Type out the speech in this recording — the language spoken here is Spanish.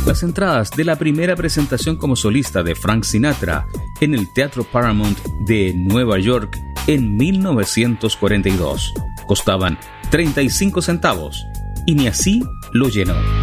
Las entradas de la primera presentación como solista de Frank Sinatra en el Teatro Paramount de Nueva York en 1942 costaban 35 centavos y ni así lo llenó.